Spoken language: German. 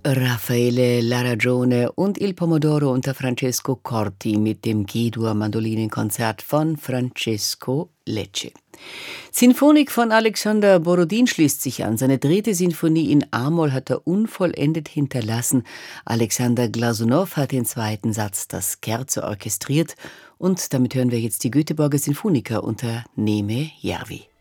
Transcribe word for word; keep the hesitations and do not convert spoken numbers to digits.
Raffaele Laragione und Il Pomodoro unter Francesco Corti mit dem G-Dur-Mandolinenkonzert von Francesco Lecce. Sinfonik von Alexander Borodin schließt sich an. Seine dritte Sinfonie in A-Moll hat er unvollendet hinterlassen. Alexander Glasunow hat den zweiten Satz, das Scherzo, orchestriert. Und damit hören wir jetzt die Göteborger Sinfoniker unter Neeme Järvi.